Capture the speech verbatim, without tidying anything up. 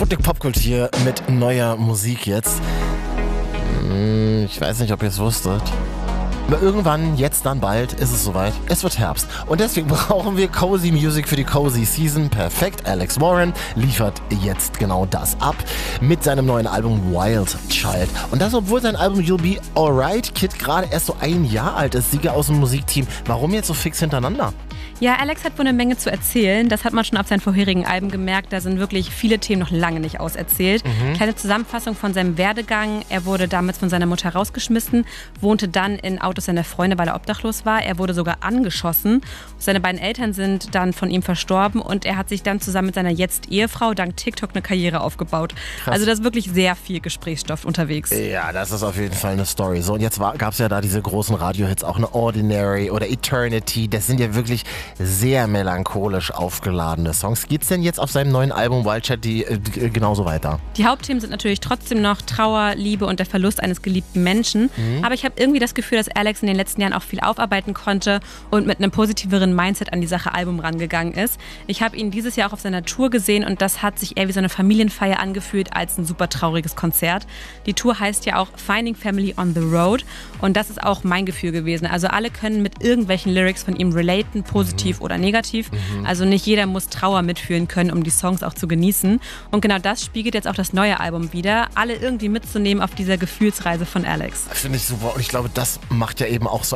Sputnik Popkultur mit neuer Musik jetzt. Ich weiß nicht, ob ihr es wusstet. Aber irgendwann, jetzt dann bald, ist es soweit. Es wird Herbst. Und deswegen brauchen wir Cozy Music für die Cozy Season. Perfekt. Alex Warren liefert jetzt genau das ab mit seinem neuen Album Wild Child. Und das, obwohl sein Album You'll Be Alright Kid gerade erst so ein Jahr alt ist. Sieger aus dem Musikteam. Warum jetzt so fix hintereinander? Ja, Alex hat wohl eine Menge zu erzählen. Das hat man schon auf seinen vorherigen Alben gemerkt. Da sind wirklich viele Themen noch lange nicht auserzählt. Mhm. Kleine Zusammenfassung von seinem Werdegang. Er wurde damals von seiner Mutter rausgeschmissen, wohnte dann in Autos seiner Freunde, weil er obdachlos war. Er wurde sogar angeschossen. Seine beiden Eltern sind dann von ihm verstorben und er hat sich dann zusammen mit seiner Jetzt-Ehefrau dank TikTok eine Karriere aufgebaut. Krass. Also da ist wirklich sehr viel Gesprächsstoff unterwegs. Ja, das ist auf jeden Fall eine Story. So, und jetzt gab es ja da diese großen Radiohits, auch eine Ordinary oder Eternity. Das sind ja wirklich sehr melancholisch aufgeladene Songs. Geht's denn jetzt auf seinem neuen Album Wild Child die, äh, genauso weiter? Die Hauptthemen sind natürlich trotzdem noch Trauer, Liebe und der Verlust eines geliebten Menschen. Mhm. Aber ich habe irgendwie das Gefühl, dass Alex in den letzten Jahren auch viel aufarbeiten konnte und mit einem positiveren Mindset an die Sache Album rangegangen ist. Ich habe ihn dieses Jahr auch auf seiner Tour gesehen und das hat sich eher wie so eine Familienfeier angefühlt als ein super trauriges Konzert. Die Tour heißt ja auch Finding Family on the Road und das ist auch mein Gefühl gewesen. Also alle können mit irgendwelchen Lyrics von ihm relaten, positiv mhm. oder negativ. Mhm. Also nicht jeder muss Trauer mitfühlen können, um die Songs auch zu genießen. Und genau das spiegelt jetzt auch das neue Album wider, alle irgendwie mitzunehmen auf dieser Gefühlsreise von Alex. Finde ich super und ich glaube, das macht ja eben auch so